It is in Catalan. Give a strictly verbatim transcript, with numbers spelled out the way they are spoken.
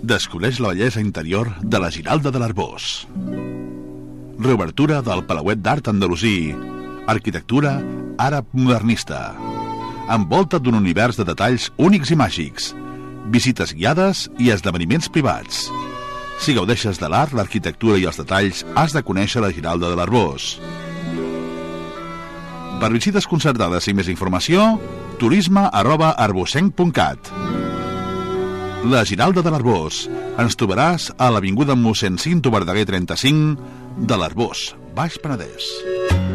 Descobreix la bellesa interior de la Giralda de l'Arboç. Reobertura del Palauet d'Art Andalusí. Arquitectura àrab modernista. Envolta't d'un univers de detalls únics i màgics. Visites guiades i esdeveniments privats. Si gaudeixes de l'art, l'arquitectura i els detalls, has de conèixer la Giralda de l'Arboç. Per visites concertades i més informació, turisme arroba arbocenc punt cat. La Giralda de l'Arboç. Ens trobaràs a l'avinguda mossèn Cinto Verdaguer trenta-cinc de l'Arboç, Baix Penedès.